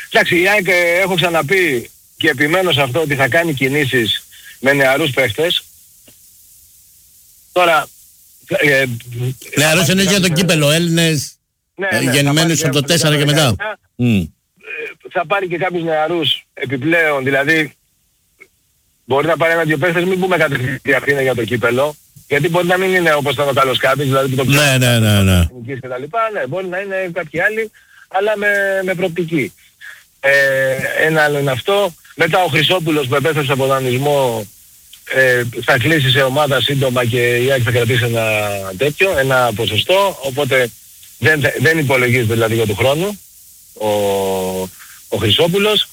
Εντάξει, η ΑΕΚ έχω ξαναπεί και επιμένω σε αυτό ότι θα κάνει κινήσεις με νεαρούς παίχτες. Τώρα... νεαρούς εννοείς για το κύπελο, Έλληνες γεννημένους από το 4 και μετά. Θα πάρει και κάποιους νεαρούς επιπλέον, δηλαδή μπορεί να πάρει ένα-δυο παίχτες, μην πούμε κατευθυντή αυτή είναι για το κύπελο, γιατί μπορεί να μην είναι όπως ήταν ο Καλοσκάπης, δηλαδή που το ναι. Ναι, μπορεί να είναι κάποιοι άλλοι, αλλά με προοπτική. Ένα άλλο είναι αυτό. Μετά ο Χρυσόπουλος που επέστρεψε από δανεισμό θα κλείσει σε ομάδα σύντομα και η ΑΕΚ θα κρατήσει ένα ποσοστό, οπότε δεν υπολογίζεται δηλαδή για του χρόνου ο Χρυσόπουλος.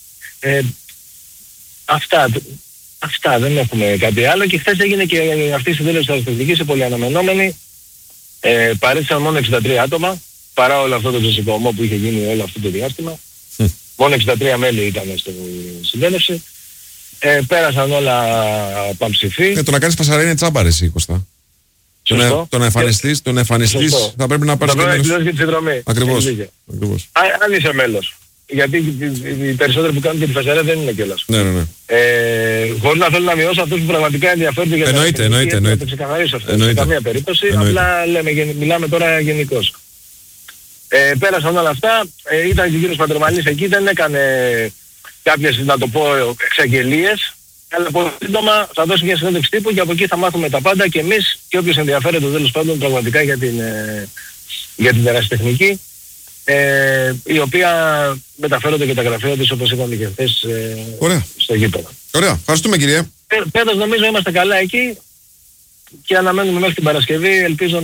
Αυτά δεν έχουμε κάτι άλλο και χθες έγινε και αυτή η συνέλευση της αριστευτικής σε πολύ αναμενόμενη. Παρέτησαν μόνο 63 άτομα παρά όλο αυτό το ξεσηκωμό που είχε γίνει όλο αυτό το διάστημα. Μόνο 63 μέλη ήταν στη συνέλευση. Πέρασαν όλα πανψηφί. Το να κάνεις πασαρά είναι τσάμπα ρε εσύ Κωστά. Το να εμφανιστείς θα πρέπει να πάρεις και τη συνδρομή. Ακριβώς. Αν είσαι μέλος. Γιατί οι περισσότεροι που κάνουν και τη φασαρά δεν είναι κιόλας. Ναι. Χωρίς να θέλω να μειώσω αυτούς που πραγματικά ενδιαφέρονται για εννοείται. Να το ξεκαθαρίσω αυτό. Σε καμία περίπτωση. Απλά μιλάμε τώρα γενικώς. Πέρασαν όλα αυτά. Ήταν και ο κύριος Παντρεμαλής εκεί. Δεν έκανε κάποιες, να το πω, εξαγγελίες. Αλλά πολύ σύντομα θα δώσει μια συνέντευξη τύπου και από εκεί θα μάθουμε τα πάντα και εμείς και όποιος ενδιαφέρεται τέλος πάντων πραγματικά για την ερασιτεχνική, η οποία μεταφέρονται και τα γραφεία της όπως είπαμε και χθες στο γήπεδο. Ωραία, ευχαριστούμε κύριε. Πέτος νομίζω είμαστε καλά εκεί και αναμένουμε μέχρι την Παρασκευή, ελπίζω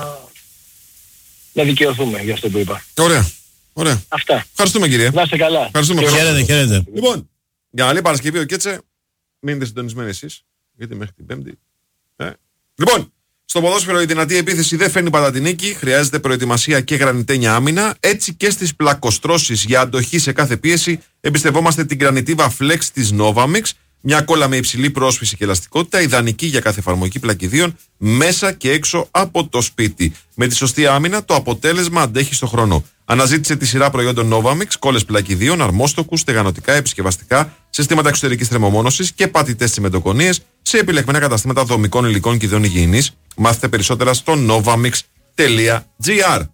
να δικαιωθούμε για αυτό που είπα. Ωραία. Αυτά. Ευχαριστούμε κύριε. Να είστε καλά. Χαίρετε. Λοιπόν, για άλλη Παρασκευή ο Κέτσε, μείνετε συντονισμένοι εσείς, γιατί μέχρι την Πέμπτη. Λοιπόν, στο ποδόσφαιρο η δυνατή επίθεση δεν φέρνει πάντα την νίκη, χρειάζεται προετοιμασία και γρανιτένια άμυνα. Έτσι και στις πλακοστρώσεις για αντοχή σε κάθε πίεση, εμπιστευόμαστε την γρανιτίβα Flex της Novamix. Μια κόλλα με υψηλή πρόσφυση και ελαστικότητα, ιδανική για κάθε εφαρμογή πλακιδίων μέσα και έξω από το σπίτι. Με τη σωστή άμυνα, το αποτέλεσμα αντέχει στο χρόνο. Αναζήτησε τη σειρά προϊόντων Novamix, κόλλες πλακιδίων, αρμόστοκους, στεγανοτικά, επισκευαστικά, συστήματα εξωτερικής θερμομόνωσης και πατητές τσιμεντοκονίες σε επιλεγμένα καταστήματα δομικών υλικών και ειδών υγιεινής. Μάθετε περισσότερα στο novamix.gr.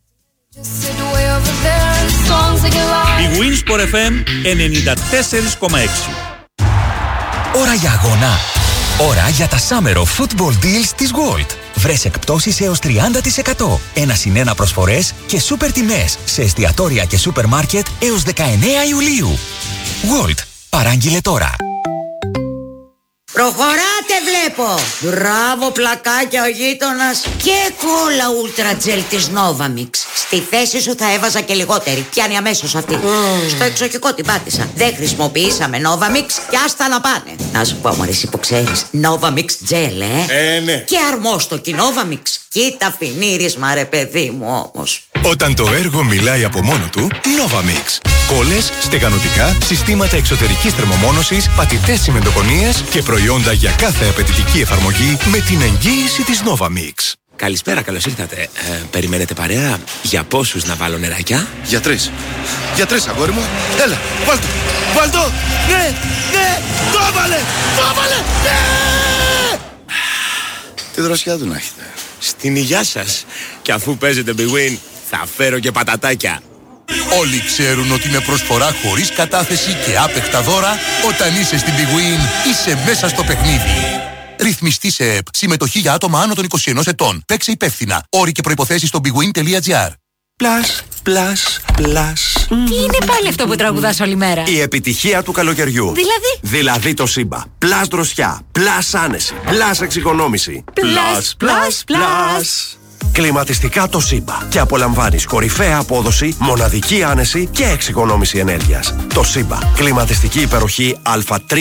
Η Winsport FM 94,6. Ώρα για αγώνα. Ώρα για τα Summer of Football Deals της Gold. Βρες εκπτώσεις έως 30%. 1+1 προσφορές και σούπερ τιμές σε εστιατόρια και σούπερ μάρκετ έως 19 Ιουλίου. Gold. Παράγγειλε τώρα. Προχωράτε βλέπω. Μπράβο πλακάκια ο γείτονας. Και κόλλα Ultra Gel της Novamix. Στη θέση σου θα έβαζα και λιγότερη. Πιάνει αμέσως αυτή. Στο εξοχικό την πάτησα. Δεν χρησιμοποιήσαμε Novamix και άστα να πάνε. Να σου πω μωρέ εσύ που ξέρεις. Novamix Gel ναι. Και αρμόστοκι Novamix. Κοίτα φινίρισμα ρε παιδί μου όμως. Όταν το έργο μιλάει από μόνο του, Novamix. Κόλλες, στεγανοτικά, συστήματα εξωτερικής θερμομόνωσης, πατητές τσιμεντοκονίες και προϊόντα για κάθε απαιτητική εφαρμογή με την εγγύηση της Novamix. Καλησπέρα, καλώς ήρθατε. Περιμένετε παρέα? Για πόσους να βάλω νεράκια? Για 3. Για 3 αγόρι μου. Έλα, βάλτο. Ναι, το έβαλε, ναι! Τι δροσιά του να έχετε. Στην υγειά σας. Και αφού παίζετε Big Win, θα φέρω και πατατάκια. Όλοι ξέρουν ότι με προσφορά χωρίς κατάθεση και άπεχτα δώρα, όταν είσαι στην Big Win, είσαι μέσα στο παιχνίδι. Ρυθμιστή σε ΕΠ. Συμμετοχή για άτομα άνω των 21 ετών. Παίξε υπεύθυνα. Όροι και προϋποθέσεις στο bigwin.gr. Τι είναι πάλι αυτό που τραγουδάς όλη μέρα? Η επιτυχία του καλοκαιριού. Δηλαδή το Σύμπα. Πλάς δροσιά. Πλάς άνεση. Πλάς εξοικονόμηση. Πλάς. Κλιματιστικά το Σύμπα. Και απολαμβάνεις κορυφαία απόδοση, μοναδική άνεση και εξοικονόμηση ενέργειας. Το Σύμπα. Κλιματιστική υπεροχή Α3+.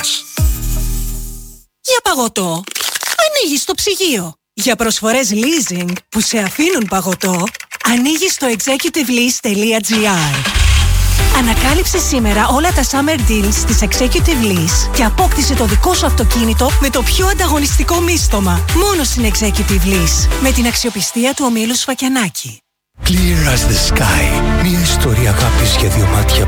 Για παγωτό, ανοίγεις το ψυγείο. Για προσφορές leasing που σε αφήνουν παγωτό, ανοίγεις το executivelease.gr. Ανακάλυψε σήμερα όλα τα summer deals της Executive Lease και απόκτησε το δικό σου αυτοκίνητο με το πιο ανταγωνιστικό μίστομα. Μόνο στην Executive Lease, με την αξιοπιστία του ομίλου Σφακιανάκη. Clear as the sky. Μια ιστορία αγάπης για δύο μάτια